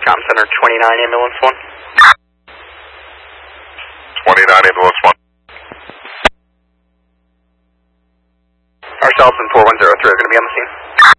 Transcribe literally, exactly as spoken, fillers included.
Com Center twenty-nine, ambulance one. twenty-nine, ambulance one. Ourselves and four one zero three are going to be on the scene.